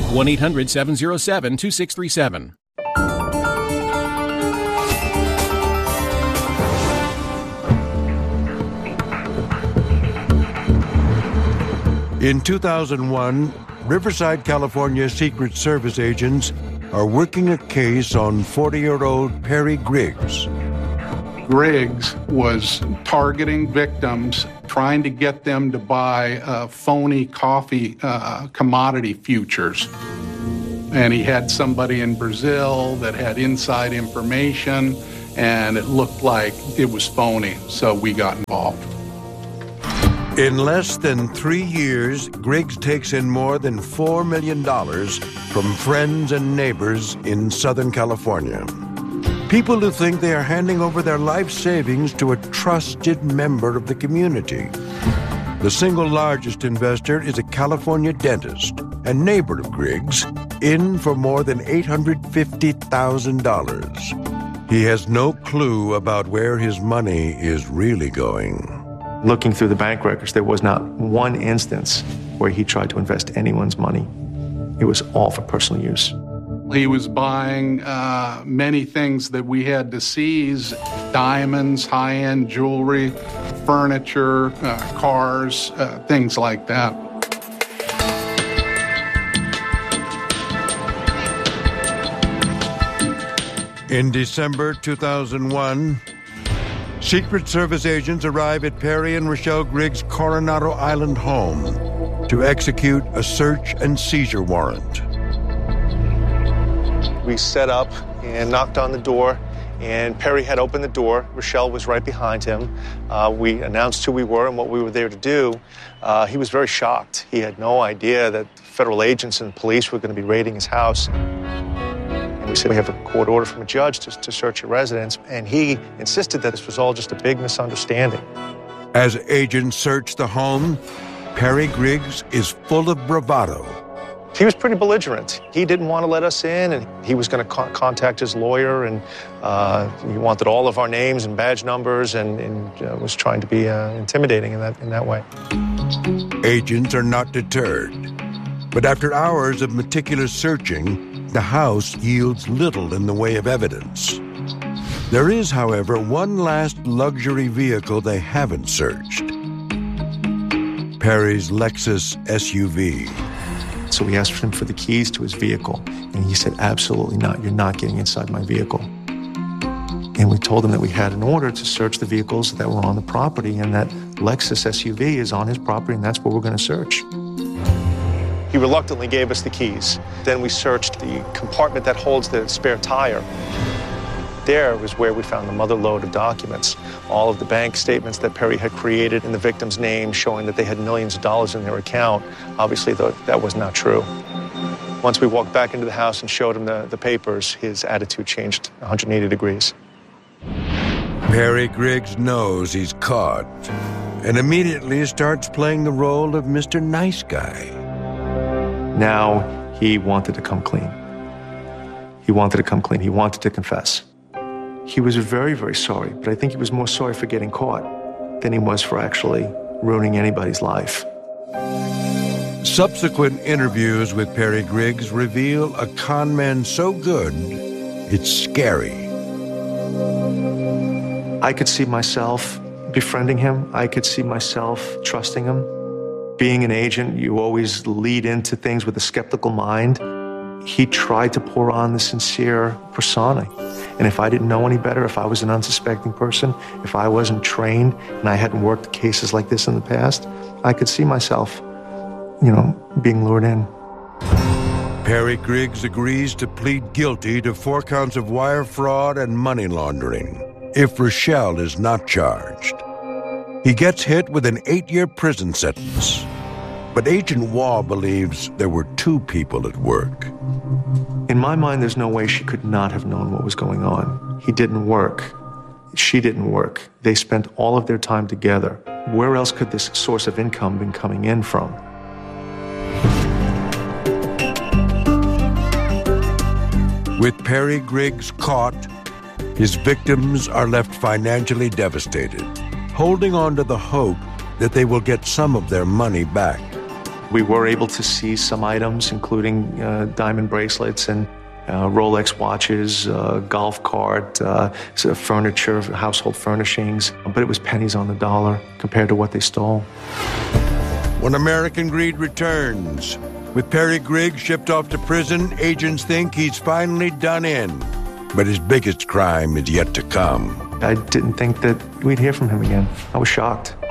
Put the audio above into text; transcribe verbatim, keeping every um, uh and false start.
one eight hundred seven oh seven two six three seven. In two thousand one, Riverside, California Secret Service agents are working a case on forty-year-old Perry Griggs. Griggs was targeting victims, trying to get them to buy uh, phony coffee uh, commodity futures. And he had somebody in Brazil that had inside information, and it looked like it was phony, so we got involved. In less than three years, Griggs takes in more than four million dollars from friends and neighbors in Southern California. People who think they are handing over their life savings to a trusted member of the community. The single largest investor is a California dentist and neighbor of Griggs, in for more than eight hundred fifty thousand dollars. He has no clue about where his money is really going. Looking through the bank records, there was not one instance where he tried to invest anyone's money. It was all for personal use. He was buying uh, many things that we had to seize: diamonds, high-end jewelry, furniture, uh, cars, uh, things like that. In December two thousand one, Secret Service agents arrive at Perry and Rochelle Griggs' Coronado Island home to execute a search and seizure warrant. We set up and knocked on the door, and Perry had opened the door. Rochelle was right behind him. Uh, we announced who we were and what we were there to do. Uh, he was very shocked. He had no idea that federal agents and police were going to be raiding his house. We said, we have a court order from a judge to, to search your residence, and he insisted that this was all just a big misunderstanding. As agents search the home, Perry Griggs is full of bravado. He was pretty belligerent. He didn't want to let us in, and he was going to co- contact his lawyer, and uh, he wanted all of our names and badge numbers, and, and uh, was trying to be uh, intimidating in that, in that way. Agents are not deterred, but after hours of meticulous searching, the house yields little in the way of evidence. There is, however, one last luxury vehicle they haven't searched: Perry's Lexus S U V. So we asked him for the keys to his vehicle, and he said, absolutely not. You're not getting inside my vehicle. And we told him that we had an order to search the vehicles that were on the property, and that Lexus S U V is on his property, and that's what we're going to search. He reluctantly gave us the keys. Then we searched the compartment that holds the spare tire. There was where we found the mother lode of documents, all of the bank statements that Perry had created in the victim's name, showing that they had millions of dollars in their account. Obviously, though, that was not true. Once we walked back into the house and showed him the, the papers, his attitude changed one hundred eighty degrees. Perry Griggs knows he's caught and immediately starts playing the role of Mister Nice Guy. Now he wanted to come clean. He wanted to come clean. He wanted to confess. He was very, very sorry, but I think he was more sorry for getting caught than he was for actually ruining anybody's life. Subsequent interviews with Perry Griggs reveal a con man so good, it's scary. I could see myself befriending him. I could see myself trusting him. Being an agent, you always lead into things with a skeptical mind. He tried to pour on the sincere persona. And if I didn't know any better, if I was an unsuspecting person, if I wasn't trained and I hadn't worked cases like this in the past, I could see myself, you know, being lured in. Perry Griggs agrees to plead guilty to four counts of wire fraud and money laundering if Rochelle is not charged. He gets hit with an eight-year prison sentence. But Agent Waugh believes there were two people at work. In my mind, there's no way she could not have known what was going on. He didn't work. She didn't work. They spent all of their time together. Where else could this source of income been coming in from? With Perry Griggs caught, his victims are left financially devastated, holding on to the hope that they will get some of their money back. We were able to seize some items, including uh, diamond bracelets and uh, Rolex watches, uh, golf cart, uh, furniture, household furnishings, but it was pennies on the dollar compared to what they stole. When American Greed returns, with Perry Griggs shipped off to prison, agents think he's finally done in. But his biggest crime is yet to come. I didn't think that we'd hear from him again. I was shocked.